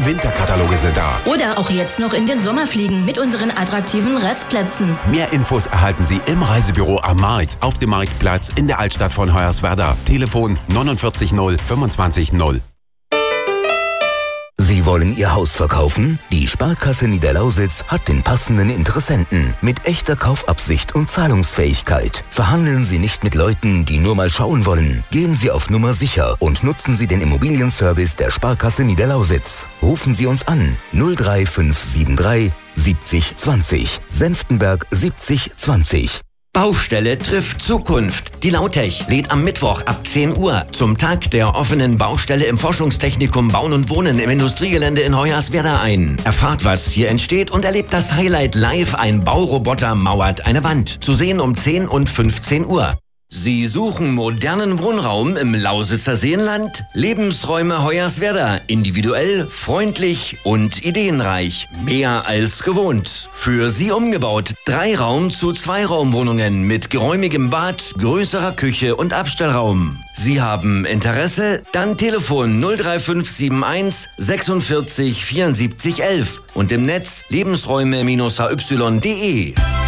neuen Winterkataloge sind da. Oder auch jetzt noch in den Sommer fliegen mit unseren attraktiven Restplätzen. Mehr Infos erhalten Sie im Reisebüro am Markt, auf dem Marktplatz in der Altstadt von Hoyerswerda. Telefon 49 0 25 0. Sie wollen Ihr Haus verkaufen? Die Sparkasse Niederlausitz hat den passenden Interessenten mit echter Kaufabsicht und Zahlungsfähigkeit. Verhandeln Sie nicht mit Leuten, die nur mal schauen wollen. Gehen Sie auf Nummer sicher und nutzen Sie den Immobilienservice der Sparkasse Niederlausitz. Rufen Sie uns an 03573 70 20, Senftenberg 70 20. Baustelle trifft Zukunft. Die Lautech lädt am Mittwoch ab 10 Uhr zum Tag der offenen Baustelle im Forschungstechnikum Bauen und Wohnen im Industriegelände in Hoyerswerda ein. Erfahrt, was hier entsteht und erlebt das Highlight live. Ein Bauroboter mauert eine Wand. Zu sehen um 10 und 15 Uhr. Sie suchen modernen Wohnraum im Lausitzer Seenland? Lebensräume Hoyerswerda. Individuell, freundlich und ideenreich. Mehr als gewohnt. Für Sie umgebaut. 3-Raum- zu 2-Raumwohnungen mit geräumigem Bad, größerer Küche und Abstellraum. Sie haben Interesse? Dann Telefon 03571 46 74 11 und im Netz lebensräume-hy.de.